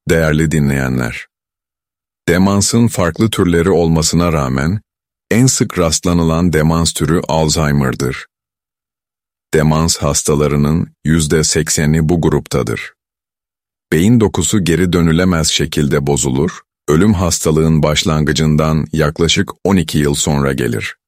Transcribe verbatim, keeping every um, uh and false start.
Değerli dinleyenler, demansın farklı türleri olmasına rağmen en sık rastlanılan demans türü Alzheimer'dır. Demans hastalarının yüzde sekseni bu gruptadır. Beyin dokusu geri dönülemez şekilde bozulur, ölüm hastalığın başlangıcından yaklaşık on iki yıl sonra gelir.